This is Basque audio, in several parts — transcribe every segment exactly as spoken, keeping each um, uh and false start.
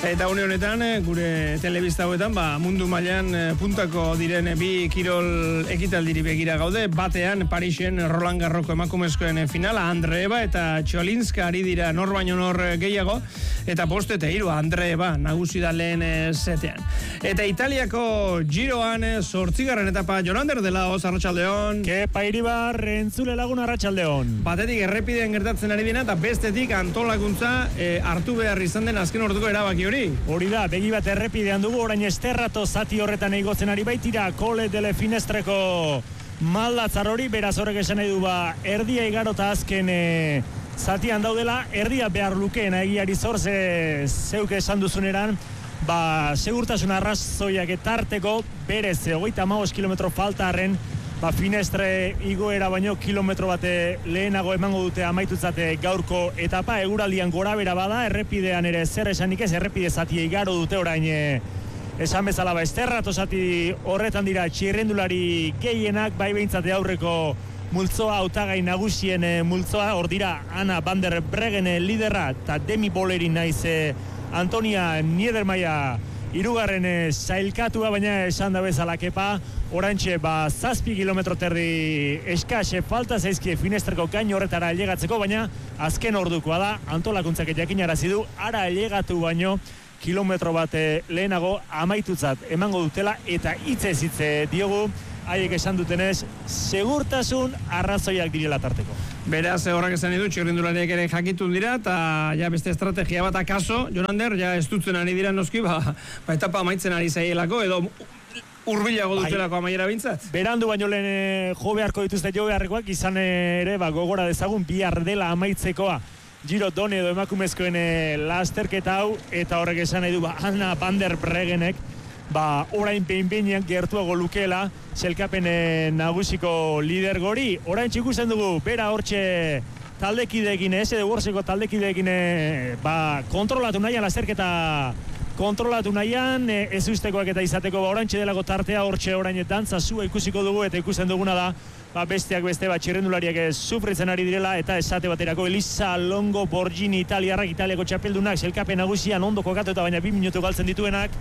Eta une honetan, gure telebista hauetan, ba, mundu mailan puntako diren bi kirol ekitaldiri begira gaude. Batean, Parisen Roland Garroko emakumezkoen finala, Andre Eba eta Txolinska ari dira nor baino nor gehiago. Eta poste eta hiru, Andre Eba nagusi da lehen setean. Eta Italiako Giroan zortzigarren etapa Jonander dela Oz, arratsaldeon. Kepa Iribar, entzule lagun arratsaldeon. Batetik errepidean gertatzen ari dena eta bestetik antolakuntza e, hartu behar izan den azken orduko erabaki hori. Hori da, begi bat errepidean dugu, orain esterrato zati horretan eigotzen ari baitira, Cole delle Finestreko maldatzar hori, beraz horrek esan nahi du ba, erdia igarota azken e, zatian daudela, erdia behar lukeen egiari zor, ze zeuk esan duzuneran, ba, segurtasun arrazoiak etarteko, berez, hogeita hamabost kilometro faltarren, ba, Finestre igoera baino kilometro bate lehenago emango dute amaitutzate gaurko etapa, eguraldian gora bera bada, errepidean ere zer esanik ez, errepide zatia igaro dute orain e, esan bezala ba, esterrato zati horretan dira txirrendulari gehienak, bai behintzate aurreko multzoa, hautagai nagusien e, multzoa, hor dira Ana van der Breggen liderra, eta Demi Bolerin naiz e, Antonia Niedermaia hirugarren sailkatua, baina esan da bezala Kepa, orantxe ba zazpi kilometro terdi eskase falta zaizkie Finestreko gain horretara ailegatzeko, baina azken ordukoa da, antolakuntzak jakinarazi du, ara ailegatu baino kilometro bat lehenago amaitutzat emango dutela, eta hitzez hitze diogu, haiek esan dutenez, segurtasun arrazoiak direla tarteko. Beraz, horrak esan edu, txirrindulariak ere jakitun dira, eta ja beste estrategia bat akaso, Jonander, ja estutzen ari dira noski, ba, ba etapa amaitzen ari zaielako, edo urbilago dutelako amaiera bintzat. Berandu baino lehen e, jo beharko dituzte jo beharrekoak, izan ere, ba, gogora dezagun, bihar dela amaitzekoa, Giro Done edo emakumezkoen e, lasterketa hau, eta horrek esan nahi du, ba, Ana van der Breggenek, ba, orain behin-behinean gertuago lukela, selkapen nagusiko lider gori. Orain txikusten dugu, bera hortxe taldekideekin, ez edo gorzeko taldekideekin, ba, kontrolatu nahian, lasterketa kontrolatu nahian, ez ustekoak eta izateko, ba, orain txedelako tartea hortxe orain dantzazua ikusiko dugu, eta ikusten duguna da, ba, besteak beste, ba, txirrendulariak sufritzen ari direla, eta esate baterako Elisa Longo Borgini italiarrak, Italiako txapeldunak, selkapen nagusian ondo kokatu eta baina bi minutu galtzen dituenak,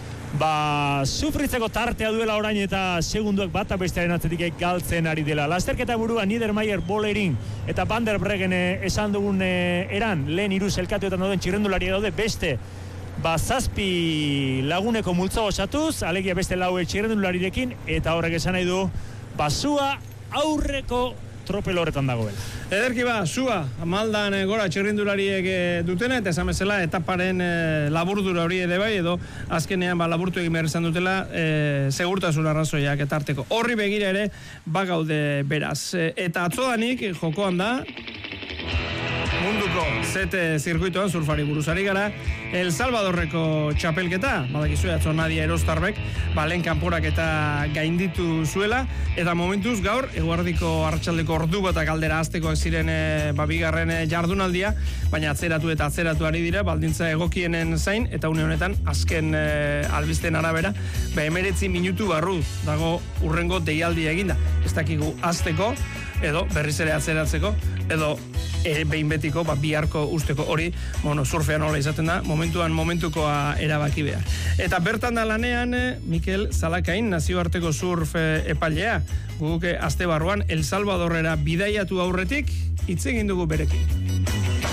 ba, sufritzeko tartea duela orain eta segunduak bat bestearen atzetik galtzen ari dela. Lasterketa burua Niedermayer, Bolerin eta Van der Breggen esan dugun e, eran, lehen hiru selkatuetan dauden txirrendularia daude, beste ba, zazpi laguneko multzo osatuz, alegia beste lau txirrendularirekin, eta horrek esan nahi du, basua aurreko tropel horretan dagoela. Ederki ba, zua, maldan e, gora txirrindulariek e, dutena, eta esan bezala etaparen e, laburdura hori ere bai, edo azkenean ba, laburtu egin behar izan dutela e, segurtasun arrazoiak etarteko. Horri begira ere, bagaude beraz. E, eta atzodanik jokoan da, munduko zete zirkuitoan surfari buruzari gara, El Salvadorreko txapelketa, badakizu atzo Nadia Erostarbek, ba, lehen kanporak eta gainditu zuela, eta momentuz gaur, eguardiko arratsaldeko ordu bat galdera aztekoak ziren e, ba, bigarren jardunaldia, baina atzeratu eta atzeratu ari dira, baldintza egokienen zain, eta une honetan, azken e, albisten arabera, ba, emeretzi minutu barru dago urrengo deialdia eginda. Ez dakigu azteko, edo berriz ere atzeratzeko, edo e, behin betiko, ba, biharko usteko hori, bueno, surfean hola izaten da, momentuan momentukoa erabaki behar. Eta bertan da lanean, Mikel Zalakain, nazioarteko surf epailea, guk aste barruan El Salvadorrera bidaiatu aurretik, hitz egin dugu berekin.